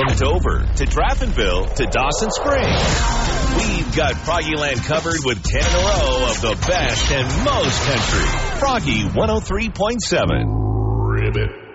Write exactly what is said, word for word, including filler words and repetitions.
From Dover to Draftonville to Dawson Springs, we've got Froggy Land covered with ten in a row of the best and most country. Froggy one oh three point seven. Ribbit.